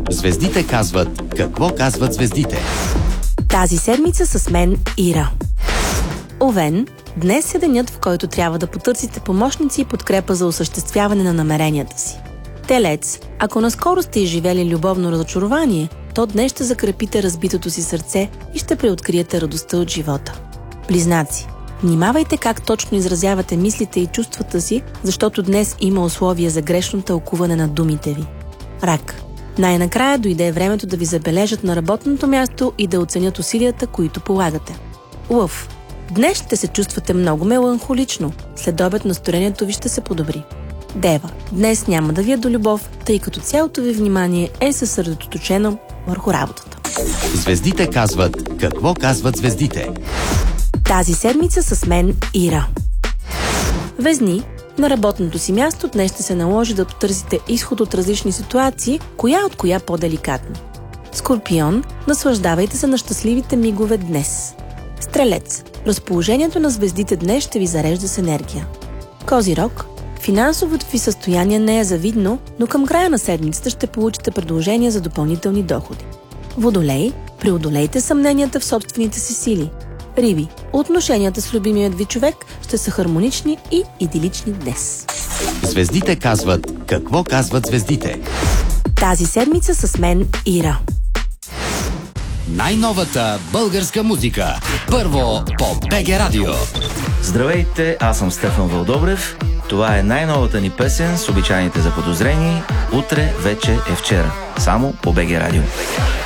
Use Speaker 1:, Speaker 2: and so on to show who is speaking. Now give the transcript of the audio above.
Speaker 1: Звездите казват какво казват звездите.
Speaker 2: Тази седмица с мен Ира. Овен, днес е денят, в който трябва да потърсите помощници и подкрепа за осъществяване на намеренията си. Телец, ако наскоро сте изживели любовно разочарование, то днес ще закрепите разбитото си сърце и ще преоткриете радостта от живота. Близнаци, внимавайте как точно изразявате мислите и чувствата си, защото днес има условия за грешно тълкуване на думите ви. Рак, най-накрая дойде времето да ви забележат на работното място и да оценят усилията, които полагате. Лъв, днес ще се чувствате много меланхолично, след обед настроението ви ще се подобри. Дева, днес няма да ви е до любов, тъй като цялото ви внимание е съсредоточено върху работата.
Speaker 1: Звездите казват какво казват звездите.
Speaker 2: Тази седмица с мен Ира. Везни, на работното си място днес ще се наложи да потърсите изход от различни ситуации, коя от коя по-деликатно. Скорпион, наслаждавайте се на щастливите мигове днес. Стрелец, разположението на звездите днес ще ви зарежда с енергия. Козирог, финансовото ви състояние не е завидно, но към края на седмицата ще получите предложения за допълнителни доходи. Водолей, преодолейте съмненията в собствените си сили. Риби, отношенията с любимият ви човек ще са хармонични и идилични днес.
Speaker 1: Звездите казват какво казват звездите.
Speaker 2: Тази седмица с мен Ира.
Speaker 1: Най-новата българска музика. Първо по БГ Радио.
Speaker 3: Здравейте, аз съм Стефан Вълдобрев. Това е най-новата ни песен с обичайните заподозрени. Утре вече е вчера. Само по БГ Радио.